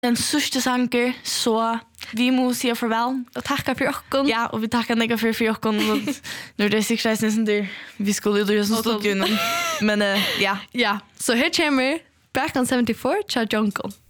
den sista sanger så vi måste säga farväl och tacka för oss. Ja, och vi tackar dig för oss. Nu det är säkert nästan där vi skulle göra som studion. Men ja. Ja, så här kommer Back on 74 Cha Jungle.